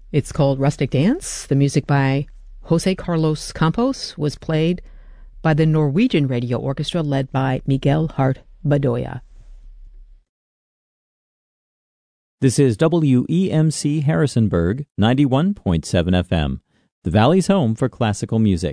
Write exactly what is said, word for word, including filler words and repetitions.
It's called Rustic Dance. The music by Jose Carlos Campos was played by the Norwegian Radio Orchestra led by Miguel Hart Bedoya. This is W E M C Harrisonburg, ninety-one point seven F M, the Valley's home for classical music.